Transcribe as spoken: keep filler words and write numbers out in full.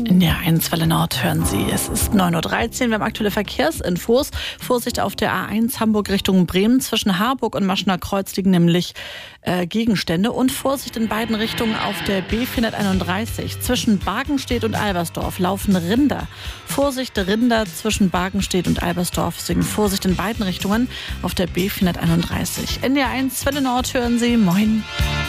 In der eins Welle Nord hören Sie, es ist neun Uhr dreizehn, wir haben aktuelle Verkehrsinfos. Vorsicht auf der A eins Hamburg Richtung Bremen. Zwischen Harburg und Maschener Kreuz liegen nämlich äh, Gegenstände. Und Vorsicht in beiden Richtungen auf der B vierhunderteinunddreißig. Zwischen Bargenstedt und Albersdorf laufen Rinder. Vorsicht Rinder zwischen Bargenstedt und Albersdorf. Deswegen Vorsicht in beiden Richtungen auf der B vierhunderteinunddreißig. In der eins Welle Nord hören Sie, moin.